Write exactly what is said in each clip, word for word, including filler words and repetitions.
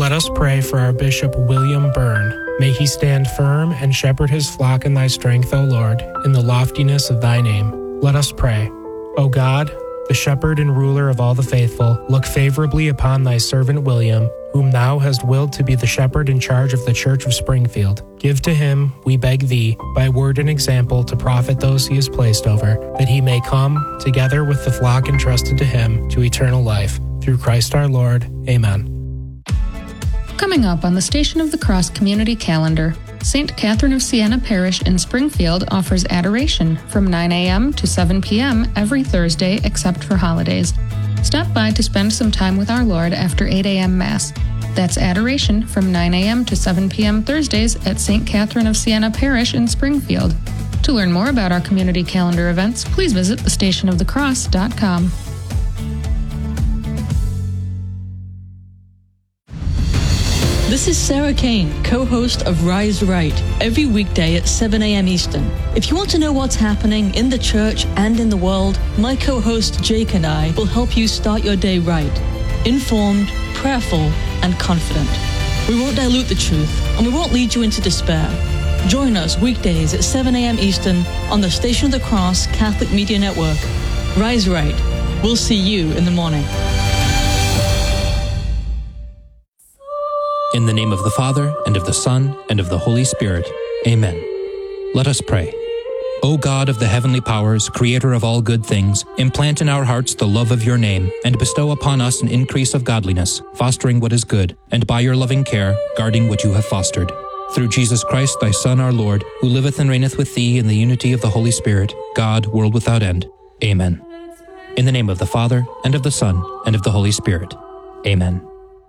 Let us pray for our Bishop William Byrne. May he stand firm and shepherd his flock in thy strength, O Lord, in the loftiness of thy name. Let us pray. O God, the shepherd and ruler of all the faithful, look favorably upon thy servant William, whom thou hast willed to be the shepherd in charge of the Church of Springfield. Give to him, we beg thee, by word and example to profit those he has placed over, that he may come, together with the flock entrusted to him, to eternal life. Through Christ our Lord. Amen. Coming up on the Station of the Cross community calendar, Saint Catherine of Siena Parish in Springfield offers adoration from nine a.m. to seven p.m. every Thursday except for holidays. Stop by to spend some time with our Lord after eight a.m. Mass. That's adoration from nine a.m. to seven p.m. Thursdays at Saint Catherine of Siena Parish in Springfield. To learn more about our community calendar events, please visit the station of the cross dot com. This is Sarah Kane, co-host of Rise Right, every weekday at seven a.m. Eastern. If you want to know what's happening in the church and in the world, my co-host Jake and I will help you start your day right, informed, prayerful, and confident. We won't dilute the truth, and we won't lead you into despair. Join us weekdays at seven a.m. Eastern on the Station of the Cross Catholic Media Network. Rise Right. We'll see you in the morning. In the name of the Father, and of the Son, and of the Holy Spirit. Amen. Let us pray. O God of the heavenly powers, creator of all good things, implant in our hearts the love of your name, and bestow upon us an increase of godliness, fostering what is good, and by your loving care, guarding what you have fostered. Through Jesus Christ, thy Son, our Lord, who liveth and reigneth with thee in the unity of the Holy Spirit, God, world without end. Amen. In the name of the Father, and of the Son, and of the Holy Spirit. Amen.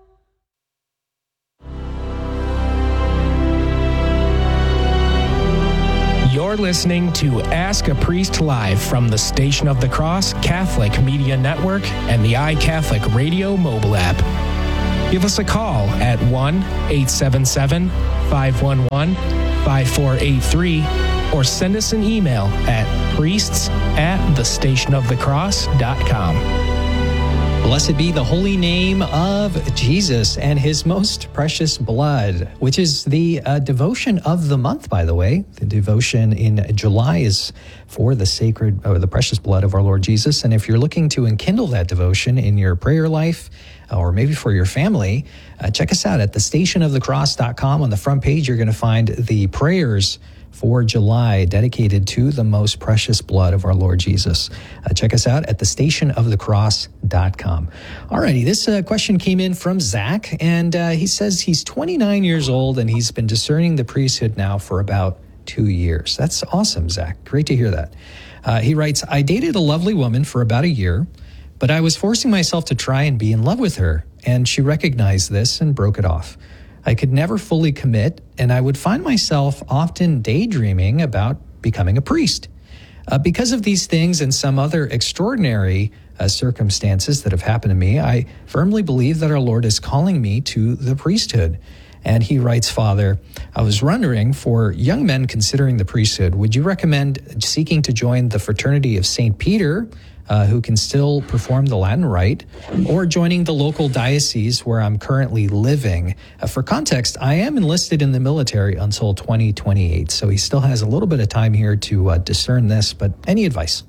You're listening to Ask a Priest Live from the Station of the Cross Catholic Media Network and the iCatholic Radio mobile app. Give us a call at one eight seven seven, five one one, five four eight three or send us an email at priests at the station of the cross dot com. Blessed be the holy name of Jesus and his most precious blood, which is the uh, devotion of the month, by the way. The devotion in July is for the sacred, or the precious blood of our Lord Jesus. And if you're looking to enkindle that devotion in your prayer life, or maybe for your family, uh, check us out at the station of the cross dot com. On the front page, you're going to find the prayers for July dedicated to the most precious blood of our Lord Jesus. Uh, check us out at the station of the cross dot com. Alrighty, this uh, question came in from Zach, and uh, he says he's twenty-nine years old and he's been discerning the priesthood now for about two years. That's awesome, Zach. Great to hear that. Uh, he writes, I dated a lovely woman for about a year, but I was forcing myself to try and be in love with her, and she recognized this and broke it off. I could never fully commit, and I would find myself often daydreaming about becoming a priest. Uh, because of these things and some other extraordinary uh, circumstances that have happened to me, I firmly believe that our Lord is calling me to the priesthood. And he writes, Father, I was wondering, for young men considering the priesthood, would you recommend seeking to join the fraternity of Saint Peter, Uh, who can still perform the Latin rite, or joining the local diocese where I'm currently living? Uh, for context, I am enlisted in the military until twenty twenty-eight, so he still has a little bit of time here to uh, discern this, but any advice?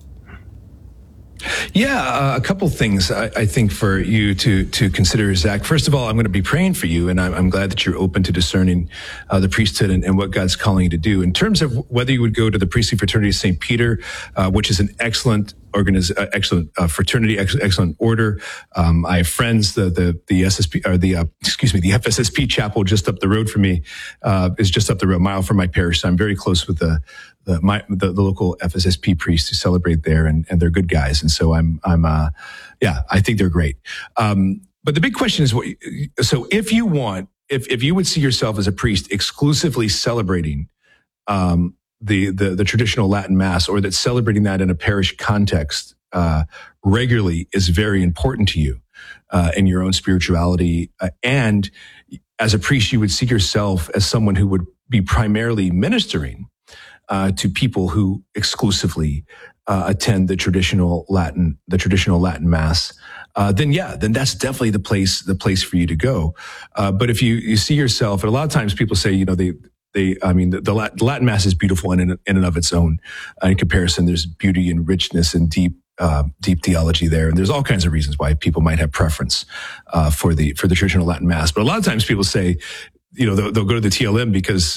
Yeah, uh, a couple things I, I think for you to to consider, Zach. First of all, I'm going to be praying for you, and I'm, I'm glad that you're open to discerning uh, the priesthood and, and what God's calling you to do. In terms of whether you would go to the priestly fraternity of Saint Peter, uh, which is an excellent organiz- uh, excellent uh, fraternity, ex- excellent order. Um, I have friends, the the the S S P or the uh, excuse me, the F S S P chapel just up the road from me uh, is just up the road, a mile from my parish. So I'm very close with the. The, my, the, the local F S S P priests who celebrate there, and, and they're good guys. And so I'm, I'm, uh, yeah, I think they're great. Um, but the big question is, what, so if you want, if, if you would see yourself as a priest exclusively celebrating, um, the, the, the traditional Latin Mass, or that celebrating that in a parish context, uh, regularly is very important to you, uh, in your own spirituality. Uh, and as a priest, you would see yourself as someone who would be primarily ministering Uh, to people who exclusively uh, attend the traditional Latin, the traditional Latin Mass. uh, then yeah, then that's definitely the place, the place for you to go. Uh, but if you, you see yourself, and a lot of times people say, you know, they, they, I mean, the, the Latin Mass is beautiful in, in and of its own. Uh, in comparison, there's beauty and richness and deep, uh, deep theology there. And there's all kinds of reasons why people might have preference, uh, for the, for the traditional Latin Mass. But a lot of times people say, you know, they'll, they'll go to the T L M because,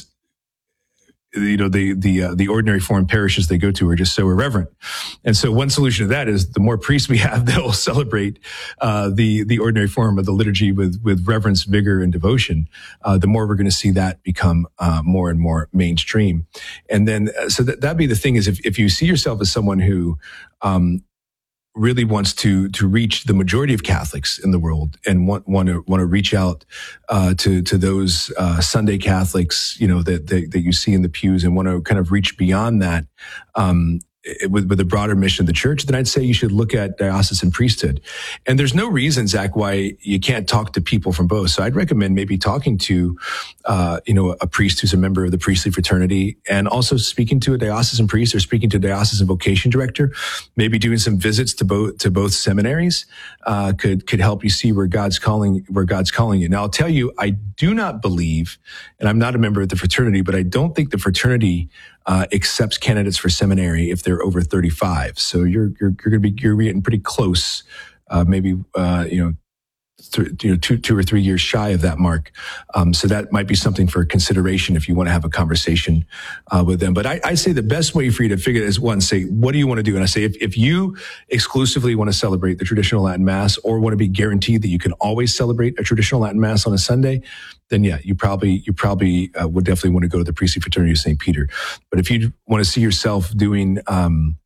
you know, the, the, uh, the ordinary form parishes they go to are just so irreverent. And so one solution to that is the more priests we have that will celebrate, uh, the, the ordinary form of the liturgy with, with reverence, vigor, and devotion, uh, the more we're going to see that become, uh, more and more mainstream. And then, uh, so that, that'd be the thing is if, if you see yourself as someone who, um, really wants to to reach the majority of Catholics in the world and want want to want to reach out uh, to to those uh, Sunday Catholics, you know, that, that that you see in the pews, and want to kind of reach beyond that um, with with a broader mission of the church, then I'd say you should look at diocesan priesthood. And there's no reason, Zach, why you can't talk to people from both. So I'd recommend maybe talking to uh, you know a priest who's a member of the priestly fraternity, and also speaking to a diocesan priest or speaking to a diocesan vocation director. Maybe doing some visits to both to both seminaries uh, could could help you see where God's calling where God's calling you. Now, I'll tell you, I do not believe, and I'm not a member of the fraternity, but I don't think the fraternity uh, accepts candidates for seminary if they're over thirty-five. So you're you're you're going to be you're getting pretty close, uh, maybe uh, you know. Th- you know, two, two or three years shy of that mark. Um, so that might be something for consideration if you want to have a conversation uh, with them. But I, I say the best way for you to figure it is, one, say, what do you want to do? And I say, if, if you exclusively want to celebrate the traditional Latin Mass, or want to be guaranteed that you can always celebrate a traditional Latin Mass on a Sunday, then yeah, you probably, you probably uh, would definitely want to go to the priestly fraternity of Saint Peter. But if you want to see yourself doing, um,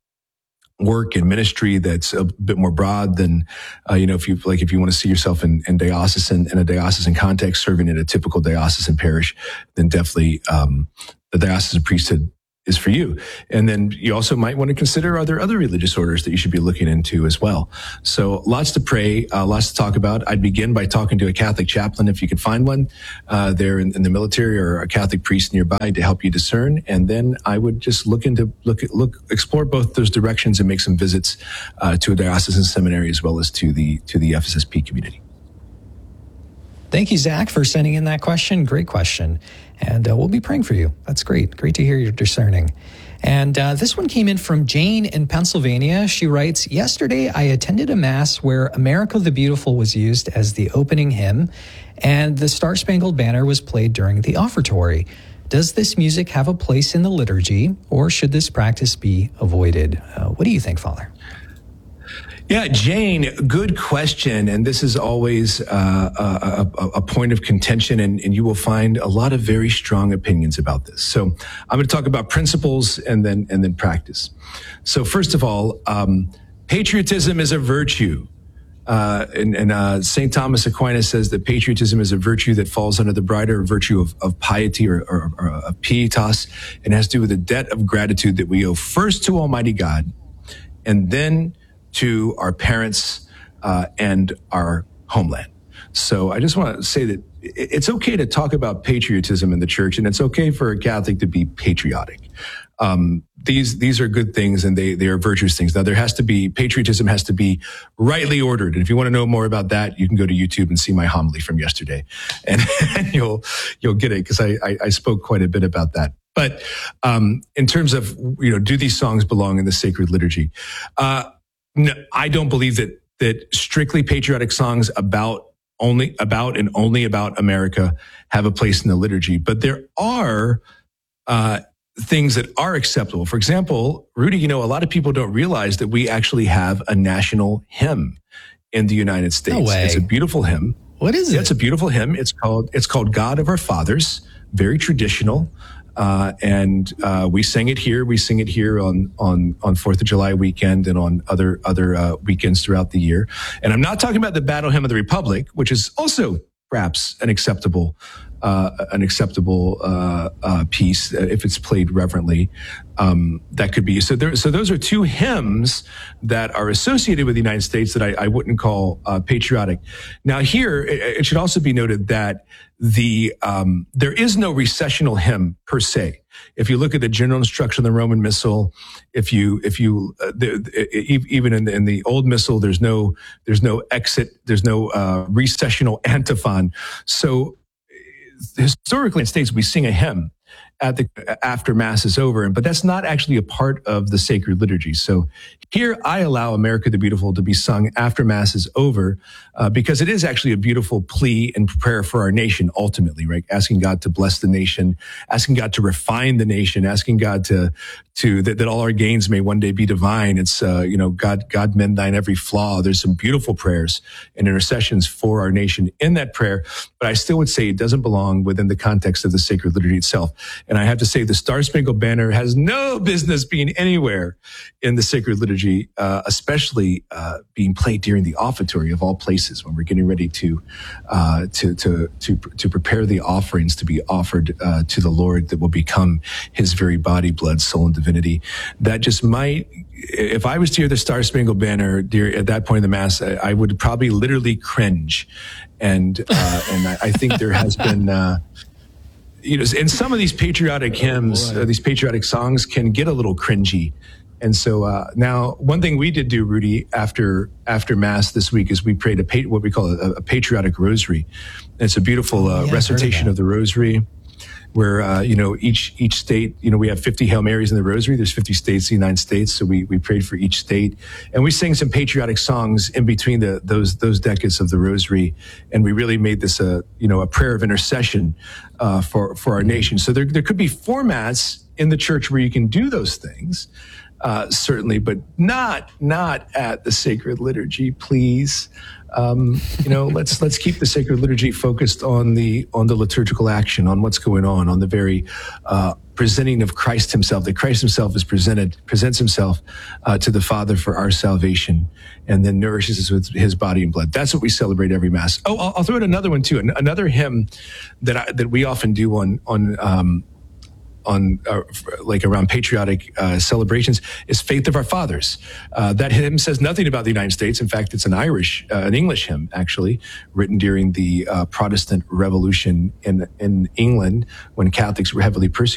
work and ministry that's a bit more broad than, uh, you know, if you like, if you want to see yourself in, in diocesan, in a diocesan context, serving in a typical diocesan parish, then definitely, um, the diocesan priesthood is for you. And then you also might want to consider other, other religious orders that you should be looking into as well. So lots to pray, uh, lots to talk about. I'd begin by talking to a Catholic chaplain if you could find one, uh, there in, in the military, or a Catholic priest nearby to help you discern. And then I would just look into, look at, look, explore both those directions and make some visits, uh, to a diocesan seminary as well as to the, to the F S S P community. Thank you, Zach, for sending in that question. Great question. And uh, we'll be praying for you. That's great. Great to hear you're discerning. And uh, this one came in from Jane in Pennsylvania. She writes, yesterday I attended a mass where America the Beautiful was used as the opening hymn, and the Star Spangled Banner was played during the offertory. Does this music have a place in the liturgy, or should this practice be avoided? Uh, what do you think, Father? Yeah, Jane, good question. And this is always uh, a, a point of contention, and, and you will find a lot of very strong opinions about this. So I'm going to talk about principles and then and then practice. So first of all, um, patriotism is a virtue. Uh, and and uh, Saint Thomas Aquinas says that patriotism is a virtue that falls under the broader virtue of, of piety or, or, or of pietas, and has to do with a debt of gratitude that we owe first to Almighty God, and then to our parents uh, and our homeland. So I just want to say that it's okay to talk about patriotism in the church, and it's okay for a Catholic to be patriotic. Um, these these are good things, and they they are virtuous things. Now, there has to be, patriotism has to be rightly ordered. And if you want to know more about that, you can go to YouTube and see my homily from yesterday, and, and you'll you'll get it, because I, I I spoke quite a bit about that. But um, in terms of, you know, do these songs belong in the sacred liturgy? Uh, No, I don't believe that that strictly patriotic songs about only about and only about America have a place in the liturgy. But there are uh, things that are acceptable. For example, Rudy, you know, a lot of people don't realize that we actually have a national hymn in the United States. No way. It's a beautiful hymn. What is it? It's a beautiful hymn. It's called it's called God of Our Fathers. Very traditional. Uh, and, uh, we sing it here. We sing it here on, on, on fourth of July weekend and on other, other, uh, weekends throughout the year. And I'm not talking about the Battle Hymn of the Republic, which is also perhaps an acceptable, uh, an acceptable uh, uh, piece if it's played reverently. Um, that could be so. There, so those are two hymns that are associated with the United States that I, I wouldn't call uh, patriotic. Now, here it, it should also be noted that the um, there is no recessional hymn per se. If you look at the general instruction of the Roman Missal, if you if you uh, the, even in the, in the Old Missal, there's no there's no exit, there's no uh, recessional antiphon. So historically in States, we sing a hymn at the after Mass is over, but that's not actually a part of the sacred liturgy. So here I allow America the Beautiful to be sung after Mass is over, uh, because it is actually a beautiful plea and prayer for our nation ultimately, right? Asking God to bless the nation, asking God to refine the nation, asking God to to that, that all our gains may one day be divine. It's uh, you know, God God mend thine every flaw. There's some beautiful prayers and intercessions for our nation in that prayer, but I still would say it doesn't belong within the context of the sacred liturgy itself. And I have to say the Star Spangled Banner has no business being anywhere in the sacred liturgy, uh, especially uh, being played during the offertory of all places when we're getting ready to uh, to to to to prepare the offerings to be offered uh, to the Lord that will become His very body, blood, soul, and divinity. That just might, if I was to hear the Star Spangled Banner dear, at that point in the Mass, I, I would probably literally cringe, and uh, and I, I think there has been. Uh, You know, and some of these patriotic hymns, uh, these patriotic songs can get a little cringy. And so uh, now, one thing we did do, Rudy, after after Mass this week is we prayed a pa- what we call a, a patriotic rosary. And it's a beautiful uh, yeah, recitation of, of the rosary, where uh, you know each each state, you know, we have fifty Hail Marys in the rosary. There's fifty states in the United States, so we we prayed for each state, and we sang some patriotic songs in between the those those decades of the rosary, and we really made this a you know a prayer of intercession uh, for for our nation. So there there could be formats in the church where you can do those things, uh, certainly, but not not at the sacred liturgy, please. Um, you know, let's let's keep the sacred liturgy focused on the on the liturgical action, on what's going on, on the very uh, presenting of Christ Himself. That Christ Himself is presented, presents Himself uh, to the Father for our salvation, and then nourishes us with His body and blood. That's what we celebrate every Mass. Oh, I'll, I'll throw in another one too. Another hymn that I, that we often do on on. Um, on uh, like around patriotic uh, celebrations is Faith of Our Fathers. Uh, that hymn says nothing about the United States. In fact, it's an Irish, uh, an English hymn, actually, written during the uh, Protestant Revolution in, in England when Catholics were heavily persecuted.